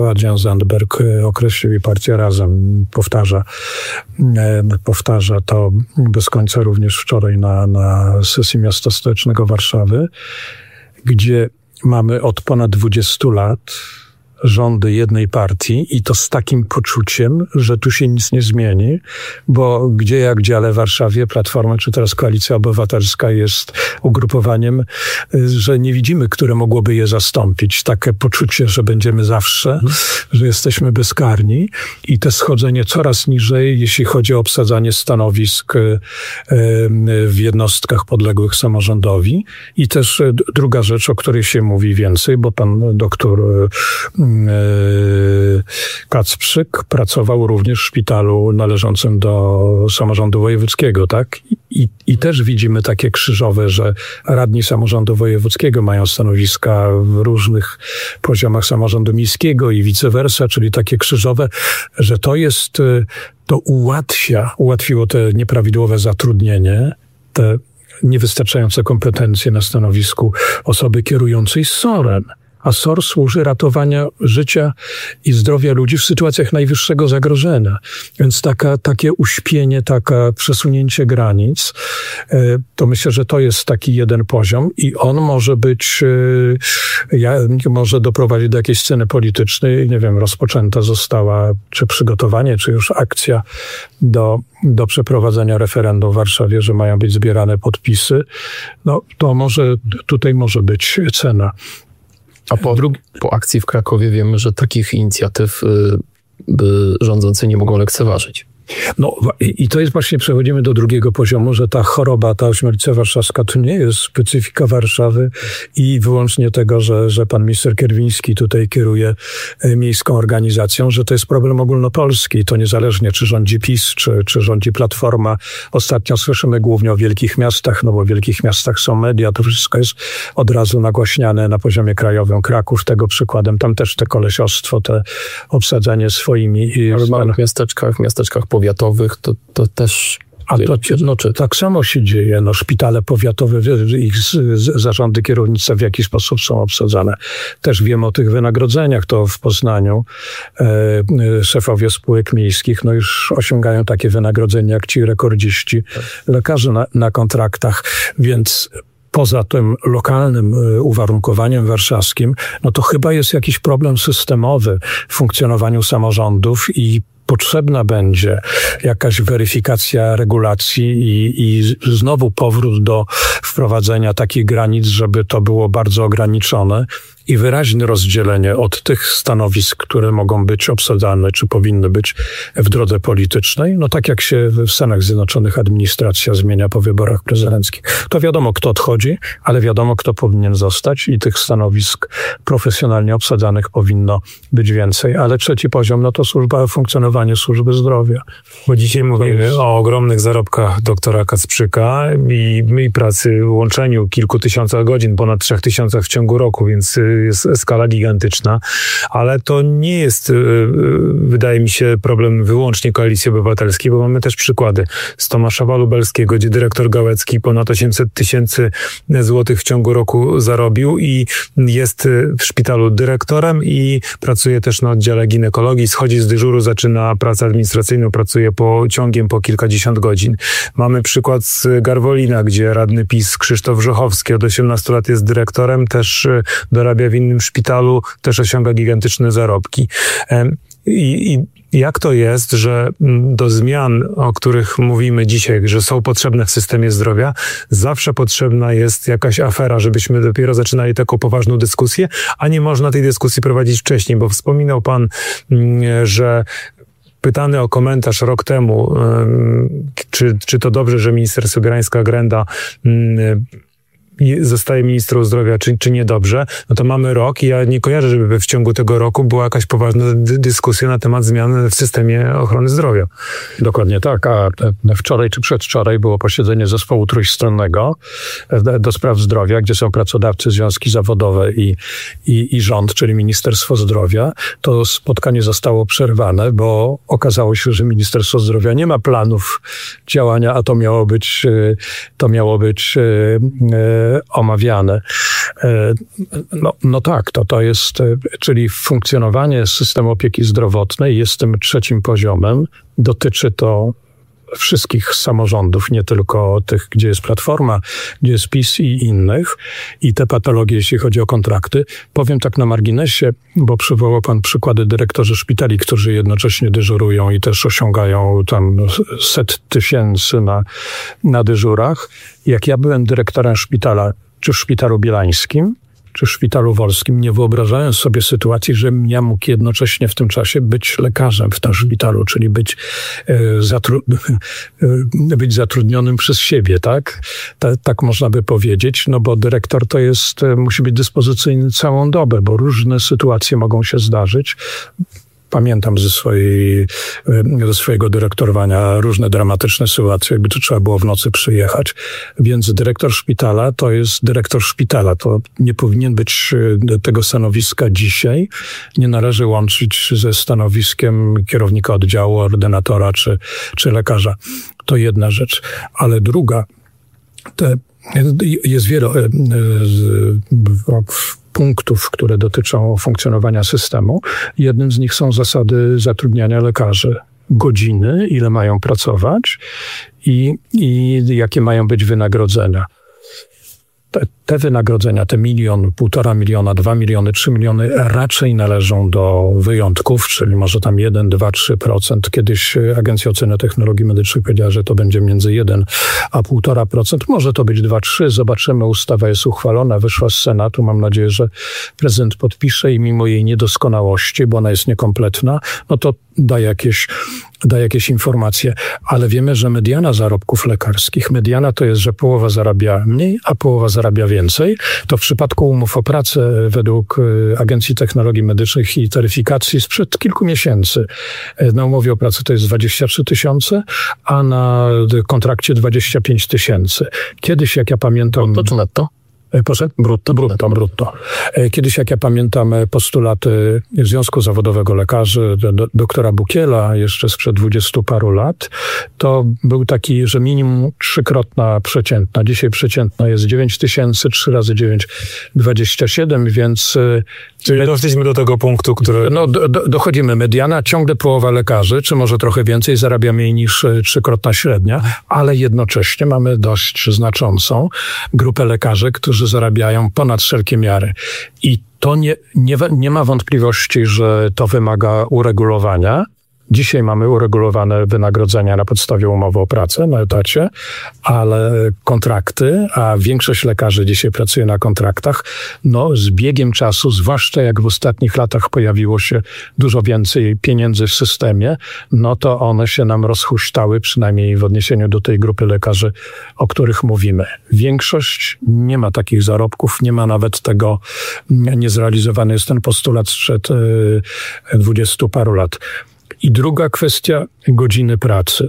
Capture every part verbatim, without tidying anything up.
Adrian Zandberg określił i Partia Razem powtarza, powtarza to bez końca również wczoraj na, na sesji Miasta Stołecznego Warszawy, gdzie mamy od ponad dwudziestu lat rządy jednej partii i to z takim poczuciem, że tu się nic nie zmieni, bo gdzie jak gdzie, ale w Warszawie Platforma czy teraz Koalicja Obywatelska jest ugrupowaniem, że nie widzimy, które mogłoby je zastąpić. Takie poczucie, że będziemy zawsze, hmm. że jesteśmy bezkarni i te schodzenie coraz niżej, jeśli chodzi o obsadzanie stanowisk w jednostkach podległych samorządowi. I też druga rzecz, o której się mówi więcej, bo pan doktor Kacprzyk pracował również w szpitalu należącym do samorządu wojewódzkiego, tak? I, I też widzimy takie krzyżowe, że radni samorządu wojewódzkiego mają stanowiska w różnych poziomach samorządu miejskiego i vice versa, czyli takie krzyżowe, że to jest, to ułatwia, ułatwiło te nieprawidłowe zatrudnienie, te niewystarczające kompetencje na stanowisku osoby kierującej S O R-em. A S O R służy ratowania życia i zdrowia ludzi w sytuacjach najwyższego zagrożenia. Więc taka, takie uśpienie, takie przesunięcie granic, to myślę, że to jest taki jeden poziom i on może być, może doprowadzić do jakiejś sceny politycznej. Nie wiem, rozpoczęta została, czy przygotowanie, czy już akcja do, do przeprowadzenia referendum w Warszawie, że mają być zbierane podpisy. No to może, tutaj może być cena. A po, po akcji w Krakowie wiemy, że takich inicjatyw y, rządzący nie mogą lekceważyć. No i to jest właśnie, przechodzimy do drugiego poziomu, że ta choroba, ta ośmiornica warszawska to nie jest specyfika Warszawy i wyłącznie tego, że, że pan minister Kierwiński tutaj kieruje miejską organizacją, że to jest problem ogólnopolski. To niezależnie czy rządzi PiS, czy, czy rządzi Platforma. Ostatnio słyszymy głównie o wielkich miastach, no bo w wielkich miastach są media, to wszystko jest od razu nagłaśniane na poziomie krajowym. Kraków tego przykładem, tam też te kolesiostwo, te obsadzanie swoimi... Ale w małych miasteczkach, w miasteczkach powiatowych, to, to też... A to no, tak samo się dzieje. No, szpitale powiatowe, ich zarządy kierownictwa w jaki sposób są obsadzane. Też wiem o tych wynagrodzeniach. To w Poznaniu e, szefowie spółek miejskich no już osiągają takie wynagrodzenia jak ci rekordziści lekarzy na, na kontraktach. Więc poza tym lokalnym uwarunkowaniem warszawskim, no to chyba jest jakiś problem systemowy w funkcjonowaniu samorządów i potrzebna będzie jakaś weryfikacja regulacji i, i znowu powrót do wprowadzenia takich granic, żeby to było bardzo ograniczone i wyraźne rozdzielenie od tych stanowisk, które mogą być obsadzane, czy powinny być w drodze politycznej. No tak jak się w Stanach Zjednoczonych administracja zmienia po wyborach prezydenckich. To wiadomo, kto odchodzi, ale wiadomo, kto powinien zostać i tych stanowisk profesjonalnie obsadzanych powinno być więcej. Ale trzeci poziom, no to służba, funkcjonowanie służby zdrowia. Bo dzisiaj mówimy o ogromnych zarobkach doktora Kacprzyka i, i pracy, łączeniu kilku tysiącach godzin, ponad trzech tysiącach w ciągu roku, więc jest skala gigantyczna, ale to nie jest, wydaje mi się, problem wyłącznie Koalicji Obywatelskiej, bo mamy też przykłady z Tomaszowa Lubelskiego, gdzie dyrektor Gałecki ponad osiemset tysięcy złotych w ciągu roku zarobił i jest w szpitalu dyrektorem i pracuje też na oddziale ginekologii, schodzi z dyżuru, zaczyna pracę administracyjną, pracuje po ciągiem po kilkadziesiąt godzin. Mamy przykład z Garwolina, gdzie radny PiS Krzysztof Żochowski od osiemnastu lat jest dyrektorem, też dorabia w innym szpitalu, też osiąga gigantyczne zarobki. I, i jak to jest, że do zmian, o których mówimy dzisiaj, że są potrzebne w systemie zdrowia, zawsze potrzebna jest jakaś afera, żebyśmy dopiero zaczynali taką poważną dyskusję, a nie można tej dyskusji prowadzić wcześniej, bo wspominał pan, że pytany o komentarz rok temu, czy, czy to dobrze, że minister Sobierańska-Grenda zostaje ministrą zdrowia, czy, czy niedobrze, no to mamy rok i ja nie kojarzę, żeby w ciągu tego roku była jakaś poważna dy- dyskusja na temat zmian w systemie ochrony zdrowia. Dokładnie tak, a wczoraj czy przedwczoraj było posiedzenie zespołu trójstronnego do spraw zdrowia, gdzie są pracodawcy, związki zawodowe i, i, i rząd, czyli Ministerstwo Zdrowia. To spotkanie zostało przerwane, bo okazało się, że Ministerstwo Zdrowia nie ma planów działania, a to miało być, to miało być omawiane. No, no tak, to, to jest, czyli funkcjonowanie systemu opieki zdrowotnej jest tym trzecim poziomem. Dotyczy to wszystkich samorządów, nie tylko tych, gdzie jest Platforma, gdzie jest PiS i innych. I te patologie, jeśli chodzi o kontrakty. Powiem tak na marginesie, bo przywołał pan przykłady dyrektorzy szpitali, którzy jednocześnie dyżurują i też osiągają tam set tysięcy na, na dyżurach. Jak ja byłem dyrektorem szpitala, czy w Szpitalu Bielańskim, czy w Szpitalu Wolskim, nie wyobrażałem sobie sytuacji, żebym ja mógł jednocześnie w tym czasie być lekarzem w tym szpitalu, czyli być, e, zatru- e, być zatrudnionym przez siebie, tak? Ta, tak można by powiedzieć, no bo dyrektor to jest, e, musi być dyspozycyjny całą dobę, bo różne sytuacje mogą się zdarzyć. Pamiętam ze, swojej, ze swojego dyrektorowania różne dramatyczne sytuacje, jakby to trzeba było w nocy przyjechać. Więc dyrektor szpitala to jest dyrektor szpitala. To nie powinien być tego stanowiska dzisiaj. Nie należy łączyć ze stanowiskiem kierownika oddziału, ordynatora czy, czy lekarza. To jedna rzecz. Ale druga, te, jest wiele punktów, które dotyczą funkcjonowania systemu. Jednym z nich są zasady zatrudniania lekarzy. Godziny, ile mają pracować i, i jakie mają być wynagrodzenia. Te, te wynagrodzenia, te milion, półtora miliona, dwa miliony, trzy miliony raczej należą do wyjątków, czyli może tam jeden, dwa, trzy procent. Kiedyś Agencja Oceny Technologii Medycznych powiedziała, że to będzie między jeden a półtora procent. Może to być dwa, trzy. Zobaczymy. Ustawa jest uchwalona, wyszła z Senatu. Mam nadzieję, że prezydent podpisze i mimo jej niedoskonałości, bo ona jest niekompletna, no to da jakieś, da jakieś informacje. Ale wiemy, że mediana zarobków lekarskich, mediana to jest, że połowa zarabia mniej, a połowa zarabia więcej. To w przypadku umów o pracę według Agencji Technologii Medycznych i Taryfikacji sprzed kilku miesięcy na umowie o pracę to jest dwadzieścia trzy tysiące, a na kontrakcie dwadzieścia pięć tysięcy. Kiedyś, jak ja pamiętam... To czy netto? Proszę? Brutto, brutto, brutto. Kiedyś, jak ja pamiętam, postulaty Związku Zawodowego Lekarzy, do, doktora Bukiela, jeszcze sprzed dwudziestu paru lat, to był taki, że minimum trzykrotna przeciętna. Dzisiaj przeciętna jest dziewięć tysięcy, trzy razy dziewięć, dwadzieścia siedem, więc... Czyli doszliśmy do tego punktu, który... No, do, do, dochodzimy. Mediana, ciągle połowa lekarzy, czy może trochę więcej, zarabia mniej niż trzykrotna średnia, ale jednocześnie mamy dość znaczącą grupę lekarzy, którzy zarabiają ponad wszelkie miary. I to nie, nie, nie ma wątpliwości, że to wymaga uregulowania. Dzisiaj mamy uregulowane wynagrodzenia na podstawie umowy o pracę na etacie, ale kontrakty, a większość lekarzy dzisiaj pracuje na kontraktach, no z biegiem czasu, zwłaszcza jak w ostatnich latach pojawiło się dużo więcej pieniędzy w systemie, no to one się nam rozhuśtały, przynajmniej w odniesieniu do tej grupy lekarzy, o których mówimy. Większość nie ma takich zarobków, nie ma nawet tego, niezrealizowany jest ten postulat sprzed dwudziestu paru lat. I druga kwestia, godziny pracy.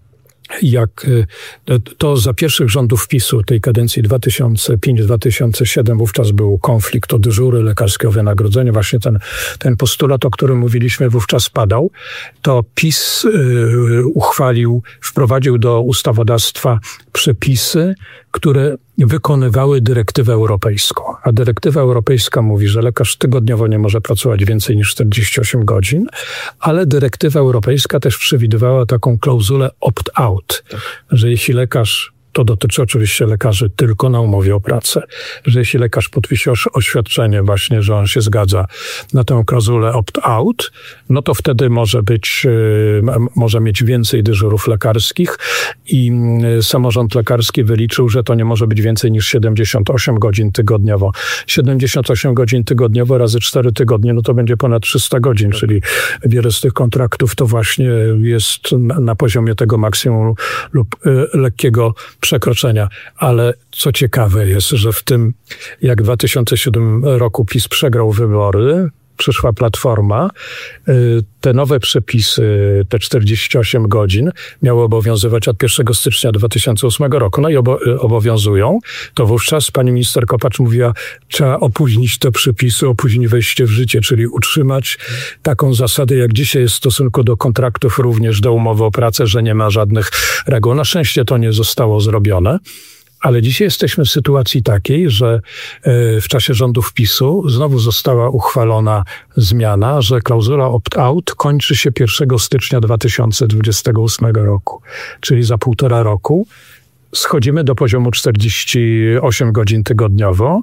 Jak to za pierwszych rządów PiSu tej kadencji dwa tysiące piąty do dwa tysiące siódmego wówczas był konflikt o dyżury, lekarskie wynagrodzenie, właśnie ten, ten postulat, o którym mówiliśmy, wówczas padał, to PiS y, uchwalił, wprowadził do ustawodawstwa przepisy, które wykonywały dyrektywę europejską. A dyrektywa europejska mówi, że lekarz tygodniowo nie może pracować więcej niż czterdzieści osiem godzin, ale dyrektywa europejska też przewidywała taką klauzulę opt-out, że jeśli lekarz, to dotyczy oczywiście lekarzy tylko na umowie o pracę, że jeśli lekarz podpisze oświadczenie właśnie, że on się zgadza na tę klauzulę opt-out, no to wtedy może być, może mieć więcej dyżurów lekarskich i samorząd lekarski wyliczył, że to nie może być więcej niż siedemdziesiąt osiem godzin tygodniowo. siedemdziesiąt osiem godzin tygodniowo razy cztery tygodnie, no to będzie ponad trzysta godzin, czyli wiele z tych kontraktów to właśnie jest na, na poziomie tego maksimum lub y, lekkiego przekroczenia. Ale co ciekawe jest, że w tym, jak w dwa tysiące siódmym roku PiS przegrał wybory, przyszła Platforma, te nowe przepisy, te czterdzieści osiem godzin miały obowiązywać od pierwszego stycznia dwa tysiące ósmego roku. No i obo- obowiązują. To wówczas pani minister Kopacz mówiła, trzeba opóźnić te przepisy, opóźnić wejście w życie, czyli utrzymać taką zasadę, jak dzisiaj jest w stosunku do kontraktów, również do umowy o pracę, że nie ma żadnych reguł. Na szczęście to nie zostało zrobione. Ale dzisiaj jesteśmy w sytuacji takiej, że w czasie rządów PiSu znowu została uchwalona zmiana, że klauzula opt-out kończy się pierwszego stycznia dwa tysiące dwudziestego ósmego roku, czyli za półtora roku schodzimy do poziomu czterdzieści osiem godzin tygodniowo.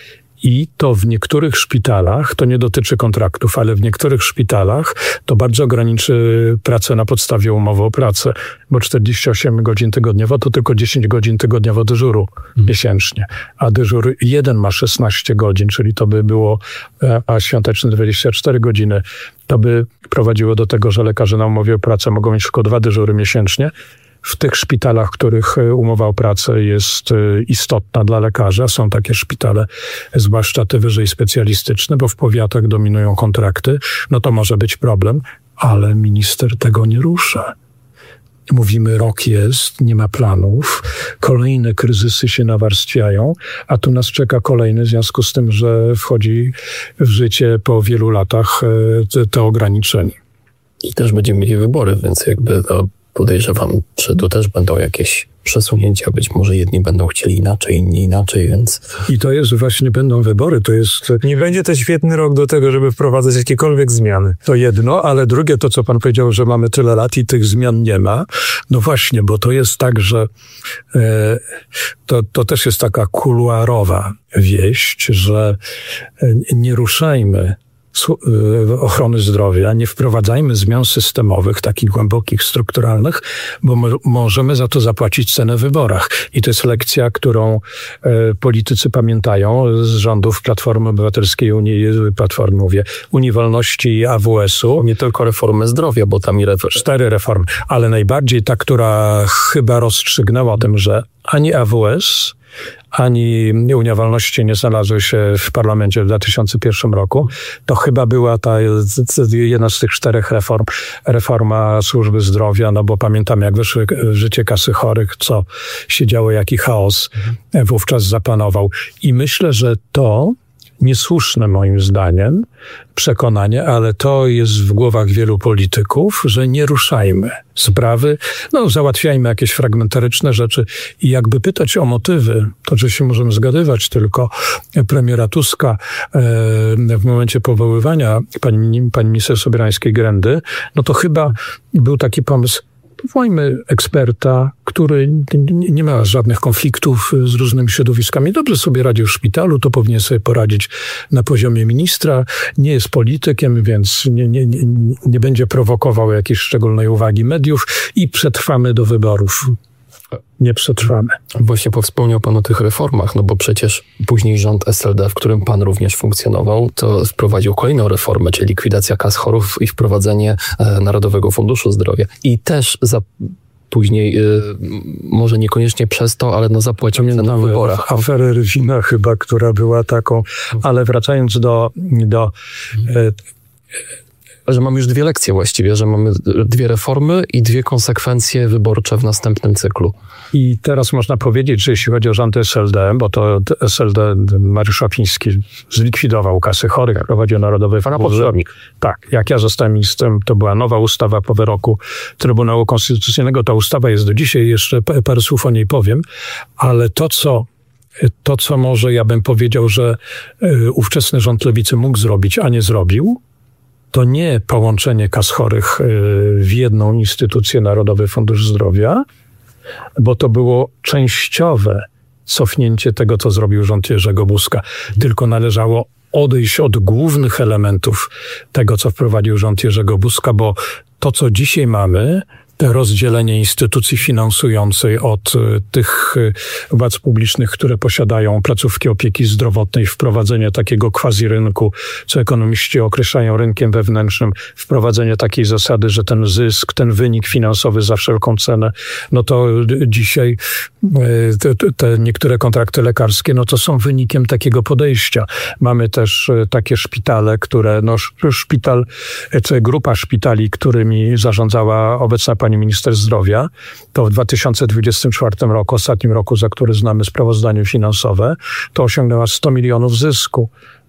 I to w niektórych szpitalach, to nie dotyczy kontraktów, ale w niektórych szpitalach to bardzo ograniczy pracę na podstawie umowy o pracę, bo czterdzieści osiem godzin tygodniowo to tylko dziesięć godzin tygodniowo dyżuru hmm. miesięcznie, a dyżur jeden ma szesnaście godzin, czyli to by było, a świąteczny dwadzieścia cztery godziny, to by prowadziło do tego, że lekarze na umowie o pracę mogą mieć tylko dwa dyżury miesięcznie. W tych szpitalach, których umowa o pracę jest istotna dla lekarza, są takie szpitale, zwłaszcza te wyżej specjalistyczne, bo w powiatach dominują kontrakty, no to może być problem, ale minister tego nie rusza. Mówimy, rok jest, nie ma planów, kolejne kryzysy się nawarstwiają, a tu nas czeka kolejny w związku z tym, że wchodzi w życie po wielu latach te, te ograniczenie. I też będziemy mieli wybory, więc jakby to podejrzewam, że tu też będą jakieś przesunięcia, być może jedni będą chcieli inaczej, inni inaczej, więc... I to jest właśnie, będą wybory, to jest... Nie będzie to świetny rok do tego, żeby wprowadzać jakiekolwiek zmiany. To jedno, ale drugie, to co pan powiedział, że mamy tyle lat i tych zmian nie ma. No właśnie, bo to jest tak, że e, to, to też jest taka kuluarowa wieść, że nie ruszajmy ochrony zdrowia, nie wprowadzajmy zmian systemowych, takich głębokich, strukturalnych, bo mo- możemy za to zapłacić cenę w wyborach. I to jest lekcja, którą e, politycy pamiętają z rządów Platformy Obywatelskiej, Unii, Platformy, mówię, Unii Wolności i A W S-u. Nie tylko reformy zdrowia, bo tam i reformy. Cztery reformy, ale najbardziej ta, która chyba rozstrzygnęła o tym, że ani A W S, ani Unia Wolności nie znalazły się w parlamencie w dwa tysiące pierwszym roku, to chyba była ta jedna z tych czterech reform, reforma służby zdrowia, no bo pamiętamy, jak weszły w życie kasy chorych, co się działo, jaki chaos wówczas zapanował. I myślę, że to niesłuszne moim zdaniem przekonanie, ale to jest w głowach wielu polityków, że nie ruszajmy sprawy, no załatwiajmy jakieś fragmentaryczne rzeczy i jakby pytać o motywy, to że się możemy zgadywać, tylko premiera Tuska e, w momencie powoływania pani, pani minister Sobierańskiej-Grendy, no to chyba był taki pomysł, powołajmy eksperta, który nie ma żadnych konfliktów z różnymi środowiskami. Dobrze sobie radzi w szpitalu, to powinien sobie poradzić na poziomie ministra. Nie jest politykiem, więc nie, nie, nie, nie będzie prowokował jakiejś szczególnej uwagi mediów i przetrwamy do wyborów. Nie przetrwamy. Właśnie wspomniał pan o tych reformach, no bo przecież później rząd S L D, w którym pan również funkcjonował, to wprowadził kolejną reformę, czyli likwidacja kas chorób i wprowadzenie e, Narodowego Funduszu Zdrowia. I też za później, e, może niekoniecznie przez to, ale no zapłacił cenę w wyborach. Aferę Rywina chyba, która była taką, ale wracając do... do e, że mamy już dwie lekcje właściwie, że mamy dwie reformy i dwie konsekwencje wyborcze w następnym cyklu. I teraz można powiedzieć, że jeśli chodzi o rząd S L D, bo to S L D, Mariusz Łapiński zlikwidował kasy chorych, prowadził Narodowy Fundusz. Tak, jak ja zostałem ministrem, to była nowa ustawa po wyroku Trybunału Konstytucyjnego. Ta ustawa jest do dzisiaj, jeszcze parę słów o niej powiem, ale to, co to, co może ja bym powiedział, że ówczesny rząd Lewicy mógł zrobić, a nie zrobił, to nie połączenie kas chorych w jedną instytucję, Narodowy Fundusz Zdrowia, bo to było częściowe cofnięcie tego, co zrobił rząd Jerzego Buzka. Tylko należało odejść od głównych elementów tego, co wprowadził rząd Jerzego Buzka, bo to, co dzisiaj mamy, te rozdzielenie instytucji finansującej od tych władz publicznych, które posiadają placówki opieki zdrowotnej, wprowadzenie takiego quasi-rynku, co ekonomiści określają rynkiem wewnętrznym, wprowadzenie takiej zasady, że ten zysk, ten wynik finansowy za wszelką cenę, no to dzisiaj te, te niektóre kontrakty lekarskie, no to są wynikiem takiego podejścia. Mamy też takie szpitale, które, no szpital, czy grupa szpitali, którymi zarządzała obecna pani minister zdrowia, to w dwa tysiące dwudziestym czwartym roku, ostatnim roku, za który znamy sprawozdanie finansowe, to osiągnęła sto milionów zysku.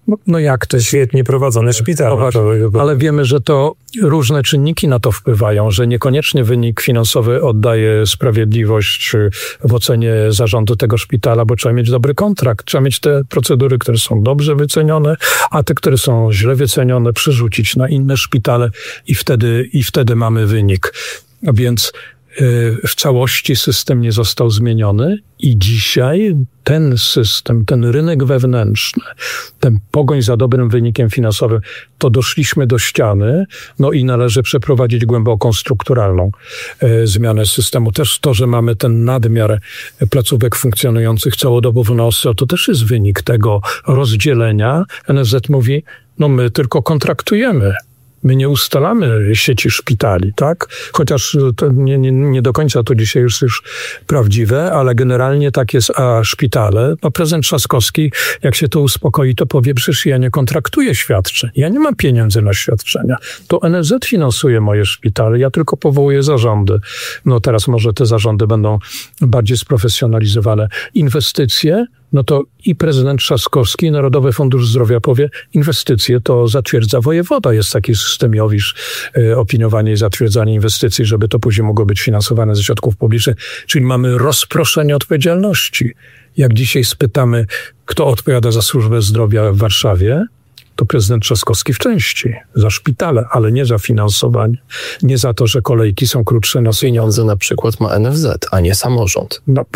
No jak te świetnie prowadzone szpitale. Ale wiemy, że to różne czynniki na to wpływają, że niekoniecznie wynik finansowy oddaje sprawiedliwość w ocenie zarządu tego szpitala, bo trzeba mieć dobry kontrakt, trzeba mieć te procedury, które są dobrze wycenione, a te, które są źle wycenione, przerzucić na inne szpitale i wtedy, i wtedy mamy wynik. Więc w całości system nie został zmieniony i dzisiaj ten system, ten rynek wewnętrzny, ten pogoń za dobrym wynikiem finansowym, to doszliśmy do ściany, no i należy przeprowadzić głęboką strukturalną e, zmianę systemu. Też to, że mamy ten nadmiar placówek funkcjonujących całodobowo na ostro, to też jest wynik tego rozdzielenia. N F Z mówi, no my tylko kontraktujemy. My nie ustalamy sieci szpitali, tak? Chociaż to nie, nie, nie do końca to dzisiaj już już prawdziwe, ale generalnie tak jest, a szpitale, no prezydent Trzaskowski, jak się to uspokoi, to powie, przecież ja nie kontraktuję świadczeń, ja nie mam pieniędzy na świadczenia, to N F Z finansuje moje szpitale, ja tylko powołuję zarządy. No teraz może te zarządy będą bardziej sprofesjonalizowane. Inwestycje, no to i prezydent Trzaskowski, i Narodowy Fundusz Zdrowia powie, inwestycje to zatwierdza wojewoda. Jest taki system Jowisz, y, opiniowanie i zatwierdzanie inwestycji, żeby to później mogło być finansowane ze środków publicznych. Czyli mamy rozproszenie odpowiedzialności. Jak dzisiaj spytamy, kto odpowiada za służbę zdrowia w Warszawie, to prezydent Trzaskowski w części za szpitale, ale nie za finansowanie, nie za to, że kolejki są krótsze. Na pieniądze na przykład ma N F Z, a nie samorząd. No,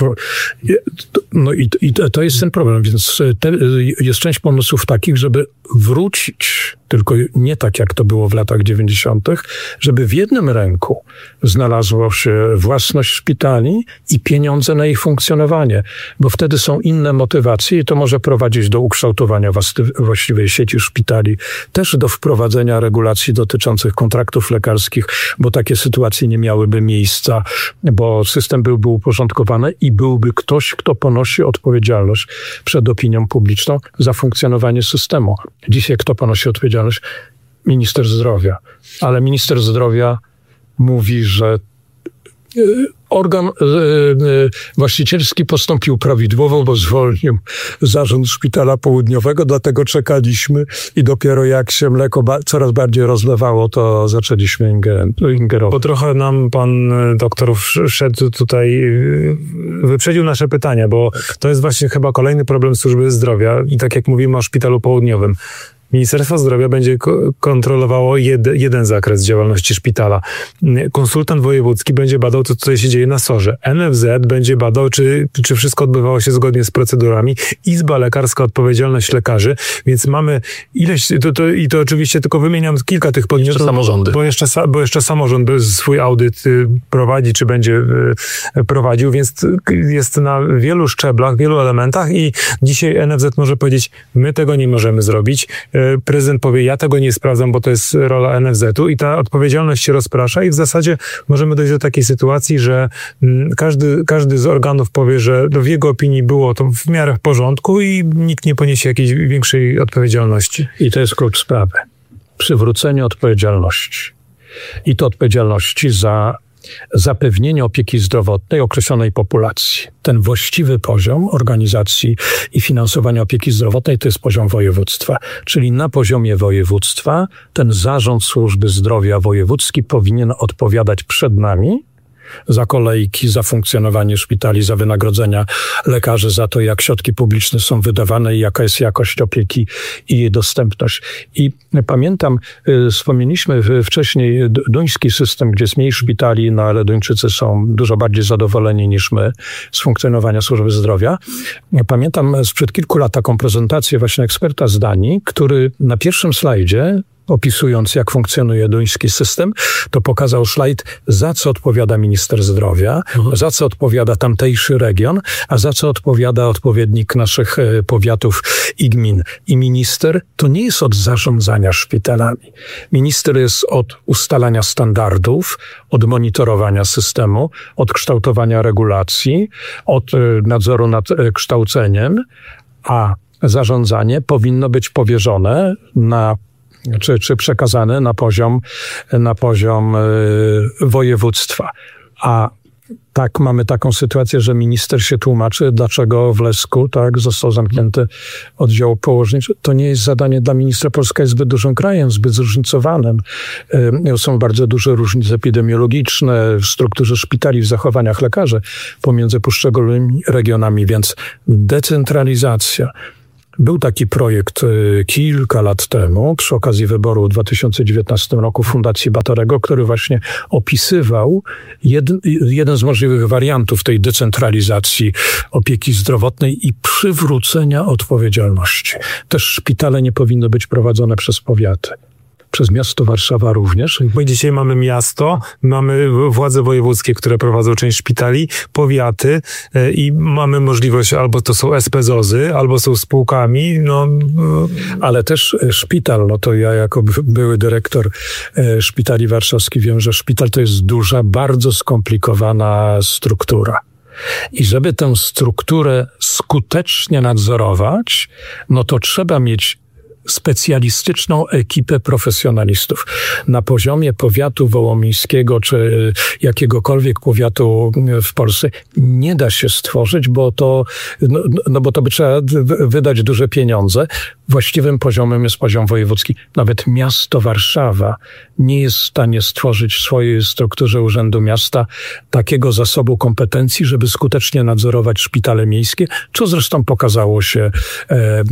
no i, i to jest ten problem, więc te, jest część pomysłów takich, żeby wrócić, tylko nie tak jak to było w latach dziewięćdziesiątych, żeby w jednym ręku znalazło się własność szpitali i pieniądze na ich funkcjonowanie, bo wtedy są inne motywacje i to może prowadzić do ukształtowania właściwej sieci szpitali, też do wprowadzenia regulacji dotyczących kontraktów lekarskich, bo takie sytuacje nie miałyby miejsca, bo system byłby uporządkowany i byłby ktoś, kto ponosi odpowiedzialność przed opinią publiczną za funkcjonowanie systemu. Dzisiaj kto ponosi odpowiedzialność? Minister zdrowia. Ale minister zdrowia mówi, że organ właścicielski postąpił prawidłowo, bo zwolnił zarząd Szpitala Południowego, dlatego czekaliśmy i dopiero jak się mleko ba- coraz bardziej rozlewało, to zaczęliśmy inger- ingerować. Bo trochę nam pan doktor wszedł tutaj, wyprzedził nasze pytania, bo to jest właśnie chyba kolejny problem służby zdrowia i tak jak mówimy o Szpitalu Południowym. Ministerstwo Zdrowia będzie ko- kontrolowało jed, jeden zakres działalności szpitala. Konsultant wojewódzki będzie badał to, co się dzieje na sorze. N F Z będzie badał, czy, czy wszystko odbywało się zgodnie z procedurami. Izba lekarska, odpowiedzialność lekarzy. Więc mamy ileś, to, to, i to oczywiście tylko wymieniam kilka tych podmiotów. Jeszcze samorządy. Bo jeszcze, bo jeszcze samorząd swój audyt prowadzi, czy będzie prowadził, więc jest na wielu szczeblach, wielu elementach i dzisiaj N F Z może powiedzieć, my tego nie możemy zrobić. Prezydent powie, ja tego nie sprawdzam, bo to jest rola N F Z-u i ta odpowiedzialność się rozprasza i w zasadzie możemy dojść do takiej sytuacji, że każdy, każdy z organów powie, że w jego opinii było to w miarę w porządku i nikt nie poniesie jakiejś większej odpowiedzialności. I to jest klucz sprawy. Przywrócenie odpowiedzialności. I to odpowiedzialności za zapewnienie opieki zdrowotnej określonej populacji. Ten właściwy poziom organizacji i finansowania opieki zdrowotnej to jest poziom województwa. Czyli na poziomie województwa ten zarząd służby zdrowia wojewódzki powinien odpowiadać przed nami za kolejki, za funkcjonowanie szpitali, za wynagrodzenia lekarzy, za to, jak środki publiczne są wydawane i jaka jest jakość opieki i jej dostępność. I pamiętam, wspomnieliśmy wcześniej duński system, gdzie jest mniej szpitali, no ale Duńczycy są dużo bardziej zadowoleni niż my z funkcjonowania służby zdrowia. Pamiętam sprzed kilku lat taką prezentację właśnie eksperta z Danii, który na pierwszym slajdzie, opisując, jak funkcjonuje duński system, to pokazał slajd, za co odpowiada minister zdrowia, mhm. za co odpowiada tamtejszy region, a za co odpowiada odpowiednik naszych powiatów i gmin. I minister to nie jest od zarządzania szpitalami. Minister jest od ustalania standardów, od monitorowania systemu, od kształtowania regulacji, od nadzoru nad kształceniem, a zarządzanie powinno być powierzone na Czy, czy przekazane na poziom, na poziom y, województwa. A Tak, mamy taką sytuację, że minister się tłumaczy, dlaczego w Lesku tak, został zamknięty oddział położniczy. To nie jest zadanie dla ministra. Polska jest zbyt dużym krajem, zbyt zróżnicowanym. Są bardzo duże różnice epidemiologiczne w strukturze szpitali, w zachowaniach lekarzy pomiędzy poszczególnymi regionami, więc decentralizacja. Był taki projekt kilka lat temu, przy okazji wyboru w dwa tysiące dziewiętnastym roku Fundacji Batorego, który właśnie opisywał jeden, jeden z możliwych wariantów tej decentralizacji opieki zdrowotnej i przywrócenia odpowiedzialności. Też szpitale nie powinny być prowadzone przez powiaty. Przez miasto Warszawa również. Bo dzisiaj mamy miasto, mamy władze wojewódzkie, które prowadzą część szpitali, powiaty i mamy możliwość, albo to są es pe z o zy, albo są spółkami. No. Ale też szpital, no to ja jako były dyrektor szpitali warszawskich wiem, że szpital to jest duża, bardzo skomplikowana struktura. I żeby tę strukturę skutecznie nadzorować, no to trzeba mieć specjalistyczną ekipę profesjonalistów. Na poziomie powiatu wołomińskiego czy jakiegokolwiek powiatu w Polsce nie da się stworzyć, bo to, no, no bo to by trzeba wydać duże pieniądze. Właściwym poziomem jest poziom wojewódzki. Nawet miasto Warszawa nie jest w stanie stworzyć w swojej strukturze Urzędu Miasta takiego zasobu kompetencji, żeby skutecznie nadzorować szpitale miejskie, co zresztą pokazało się e,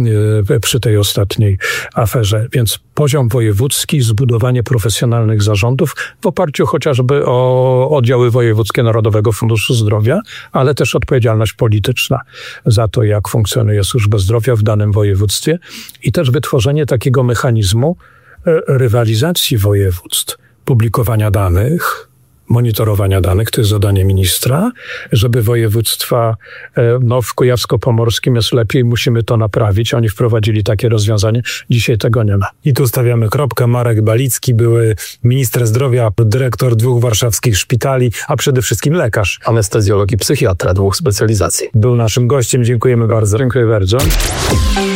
e, przy tej ostatniej aferze. Więc poziom wojewódzki, zbudowanie profesjonalnych zarządów w oparciu chociażby o oddziały wojewódzkie Narodowego Funduszu Zdrowia, ale też odpowiedzialność polityczna za to, jak funkcjonuje służba zdrowia w danym województwie i też wytworzenie takiego mechanizmu rywalizacji województw, publikowania danych, monitorowania danych, to jest zadanie ministra, żeby województwa, no w Kujawsko-Pomorskim jest lepiej, musimy to naprawić. Oni wprowadzili takie rozwiązanie. Dzisiaj tego nie ma. I tu stawiamy kropkę. Marek Balicki, były minister zdrowia, dyrektor dwóch warszawskich szpitali, a przede wszystkim lekarz. Anestezjolog i psychiatra, dwóch specjalizacji. Był naszym gościem. Dziękujemy bardzo. Dziękuję bardzo.